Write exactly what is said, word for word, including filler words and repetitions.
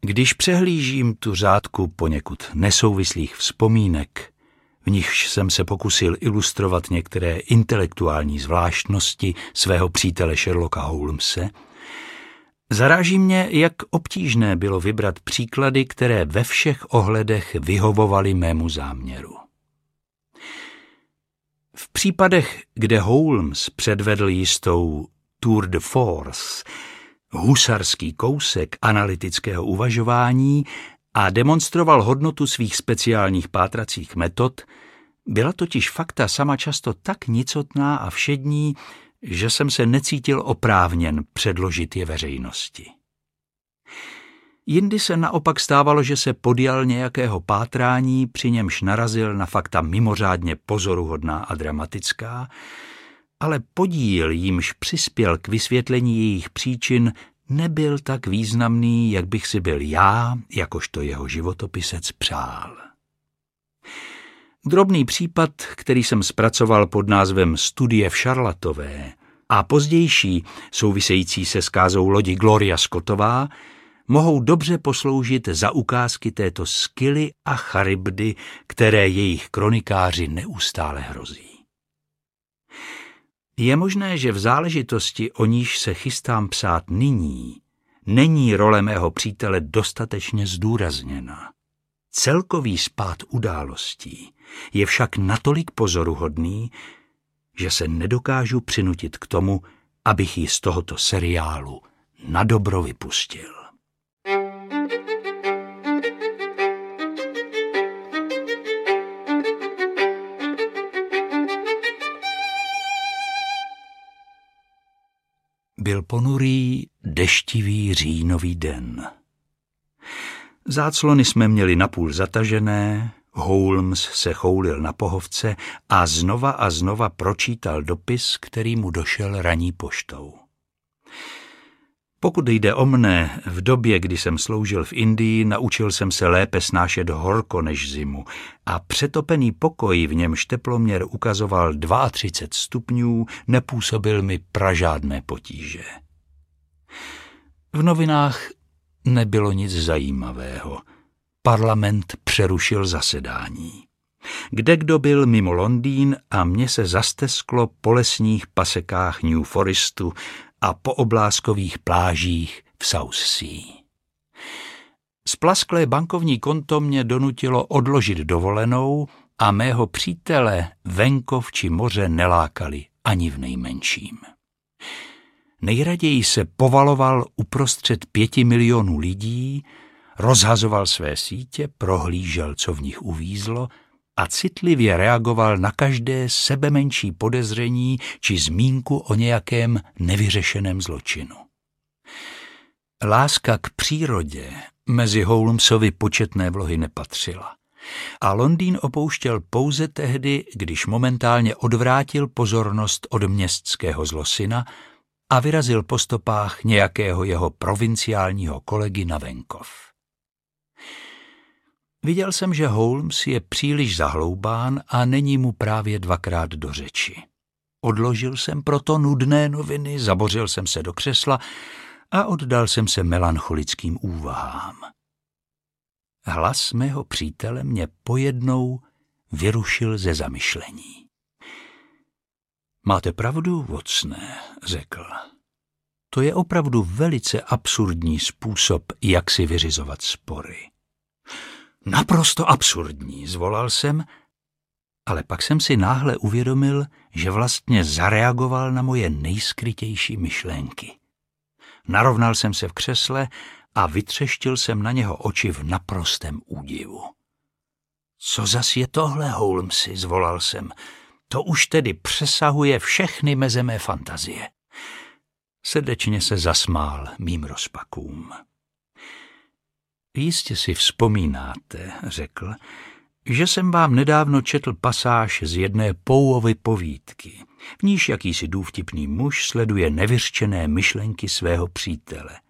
Když přehlížím tu řádku poněkud nesouvislých vzpomínek, v nichž jsem se pokusil ilustrovat některé intelektuální zvláštnosti svého přítele Sherlocka Holmese, zaráží mě, jak obtížné bylo vybrat příklady, které ve všech ohledech vyhovovaly mému záměru. V případech, kde Holmes předvedl jistou tour de force, husarský kousek analytického uvažování a demonstroval hodnotu svých speciálních pátracích metod, byla totiž fakta sama často tak nicotná a všední, že jsem se necítil oprávněn předložit je veřejnosti. Jindy se naopak stávalo, že se podjal nějakého pátrání, při němž narazil na fakta mimořádně pozoruhodná a dramatická, ale podíl, jímž přispěl k vysvětlení jejich příčin, nebyl tak významný, jak bych si byl já, jakožto jeho životopisec, přál. Drobný případ, který jsem zpracoval pod názvem Studie v Šarlatové a pozdější, související se skázou lodi Gloria Scottová, mohou dobře posloužit za ukázky této Scyly a Charybdy, které jejich kronikáři neustále hrozí. Je možné, že v záležitosti, o níž se chystám psát nyní, není role mého přítele dostatečně zdůrazněna. Celkový spád událostí je však natolik pozoruhodný, že se nedokážu přinutit k tomu, abych ji z tohoto seriálu nadobro vypustil. Byl ponurý, deštivý říjnový den. Záclony jsme měli napůl zatažené, Holmes se choulil na pohovce a znova a znova pročítal dopis, který mu došel ranní poštou. Pokud jde o mne, v době, kdy jsem sloužil v Indii, naučil jsem se lépe snášet horko než zimu a přetopený pokoj, v němž teploměr ukazoval třicet dva stupňů, nepůsobil mi pražádné potíže. V novinách nebylo nic zajímavého. Parlament přerušil zasedání. Kdekdo byl mimo Londýn a mně se zastesklo po lesních pasekách New Forestu a po obláskových plážích v South Sea. Splasklé bankovní konto mě donutilo odložit dovolenou a mého přítele venkov či moře nelákali ani v nejmenším. Nejraději se povaloval uprostřed pěti milionů lidí, rozhazoval své sítě, prohlížel, co v nich uvízlo, a citlivě reagoval na každé sebemenší podezření či zmínku o nějakém nevyřešeném zločinu. Láska k přírodě mezi Holmesovi početné vlohy nepatřila a Londýn opouštěl pouze tehdy, když momentálně odvrátil pozornost od městského zlosyna a vyrazil po stopách nějakého jeho provinciálního kolegy na venkov. Viděl jsem, že Holmes je příliš zahloubán a není mu právě dvakrát do řeči. Odložil jsem proto nudné noviny, zabořil jsem se do křesla a oddal jsem se melancholickým úvahám. Hlas mého přítele mě pojednou vyrušil ze zamyšlení. Máte pravdu, Watsone, řekl. To je opravdu velice absurdní způsob, jak si vyřizovat spory. Naprosto absurdní, zvolal jsem, ale pak jsem si náhle uvědomil, že vlastně zareagoval na moje nejskrytější myšlenky. Narovnal jsem se v křesle a vytřeštil jsem na něho oči v naprostém údivu. Co zas je tohle, Holmesi, zvolal jsem. To už tedy přesahuje všechny meze mé fantazie. Srdečně se zasmál mým rozpakům. Jistě si vzpomínáte, řekl, že jsem vám nedávno četl pasáž z jedné Poeovy povídky, v níž jakýsi důvtipný muž sleduje nevyřčené myšlenky svého přítele.